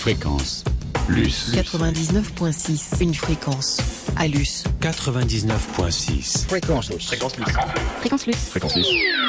Fréquence. Luce. 99.6, une fréquence. À Luce. 99.6. Fréquence Luce. Fréquence Luce. Fréquence Luce. Fréquence Luce.